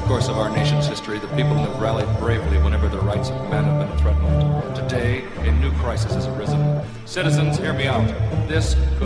course of our nation's history, the people have rallied bravely whenever the rights of man have been threatened. Today, a new crisis has arisen. Citizens, hear me out. This